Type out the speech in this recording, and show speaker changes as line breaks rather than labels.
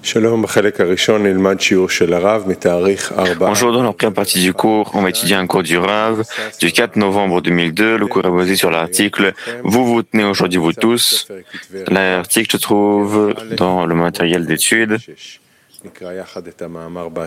Bonjour, dans la première partie du cours, on va étudier un cours du Rav du 4 novembre 2002. Le cours est basé sur l'article « Vous vous tenez aujourd'hui vous tous ». L'article se trouve dans le matériel d'étude.